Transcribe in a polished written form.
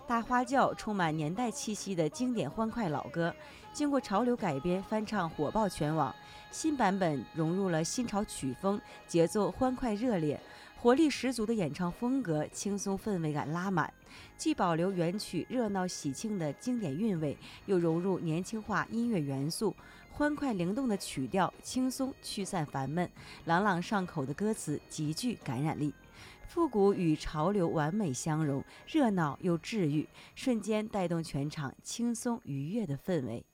大花轿充满年代气息的经典欢快老歌，经过潮流改编翻唱火爆全网。新版本融入了新潮曲风，节奏欢快热烈，活力十足的演唱风格，轻松氛围感拉满，既保留原曲热闹喜庆的经典韵味，又融入年轻化音乐元素，欢快灵动的曲调，轻松驱散烦闷，朗朗上口的歌词极具感染力。复古与潮流完美相融，热闹又治愈，瞬间带动全场轻松愉悦的氛围。